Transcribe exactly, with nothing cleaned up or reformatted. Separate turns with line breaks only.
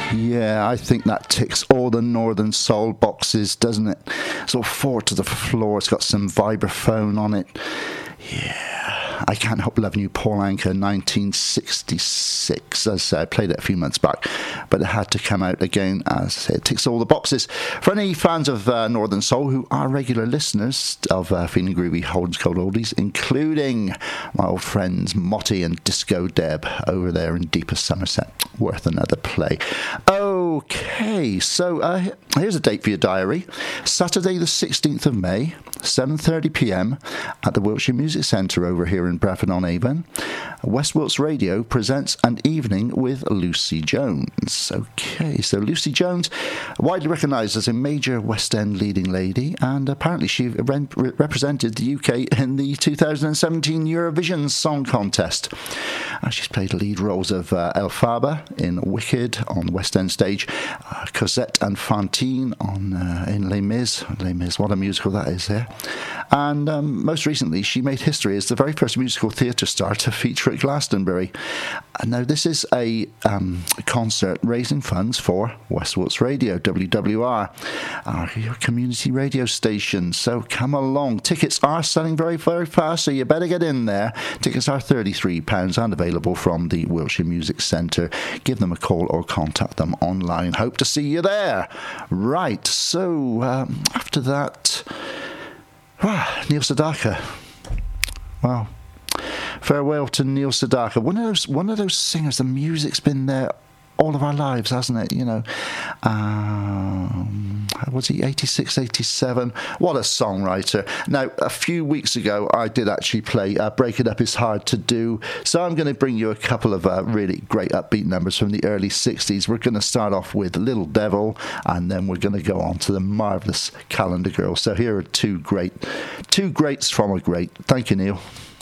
Yeah, I think that ticks all the Northern Soul boxes, doesn't it? Sort of forward to the floor. It's got some vibraphone on it. Yeah, I Can't Help Loving You, Paul Anka, nineteen sixty-six. As I said, I played it a few months back, but it had to come out again. As I say, it ticks all the boxes. For any fans of uh, Northern Soul who are regular listeners of uh, Feeling Groovy Holden's Cold Oldies, including my old friends Motty and Disco Deb over there in deepest Somerset, worth another play. Okay, so uh, here's a date for your diary. Saturday the sixteenth of May, seven thirty p m at the Wiltshire Music Centre over here in Bradford-on-Avon. West Wilts Radio presents An Evening with Lucy Jones. Okay, so Lucy Jones, widely recognised as a major West End leading lady, and apparently she re- represented the U K in the two thousand seventeen Eurovision Song Contest. Uh, she's played lead roles of uh, Elphaba in Wicked on the West End stage, uh, Cosette and Fantine on uh, in Les Mis. Les Mis, what a musical that is there. And um, most recently, she made history as the very first musical theatre star to feature at Glastonbury. And now, this is a um, concert raising funds for West Wilts Radio, W W R, our community radio station. So come along. Tickets are selling very, very fast, so you better get in there. Tickets are thirty-three pounds and available from the Wiltshire Music Centre. Give them a call or contact them online. Hope to see you there. Right, so um, after that... Ah, Neil Sedaka. Wow. Farewell to Neil Sedaka. One of those one of those singers, the music's been there all of our lives, hasn't it? You know. Um, was he eighty-six, eighty-seven? What a songwriter. Now, a few weeks ago, I did actually play uh, Break It Up Is Hard to Do. So I'm going to bring you a couple of uh, really great upbeat numbers from the early sixties. We're going to start off with Little Devil, and then we're going to go on to the marvellous Calendar Girl. So here are two great, two greats from a great. Thank you, Neil.